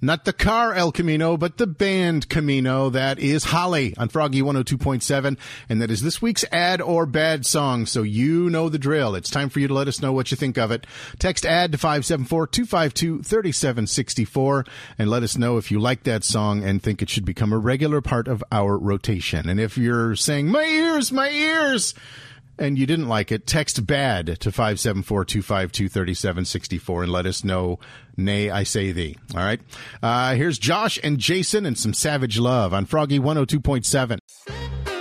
Not the car El Camino, but the band Camino. That is Holly on Froggy 102.7. And that is this week's Add or Bad song. So you know the drill. It's time for you to let us know what you think of it. Text ADD to 574-252-3764 and let us know if you like that song and think it should become a regular part of our rotation. And if you're saying, my ears, and you didn't like it, text BAD to 574-252-3764 and let us know, nay, I say thee. All right? Here's Josh and Jason and some Savage Love on Froggy 102.7.